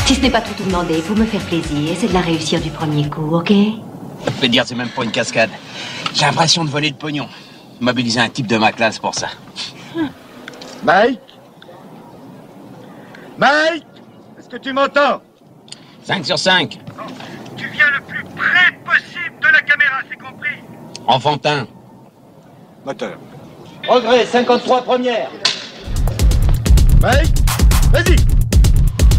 Si ce n'est pas trop tout demander, pour me faire plaisir, c'est de la réussir du premier coup, ok? Je peux te dire, c'est même pas une cascade. J'ai l'impression de voler le pognon. Mobiliser un type de ma classe pour ça. Mike? Mike? Est-ce que tu m'entends? 5 sur 5. Tu viens le plus près possible de la caméra, c'est compris? Enfantin. Moteur. Progrès, 53 première. Mike? Vas-y!